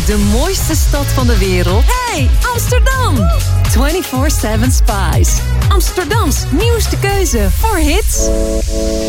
de mooiste stad van de wereld? Hey, Amsterdam! 24/7 Spice. Amsterdams nieuwste keuze voor hits.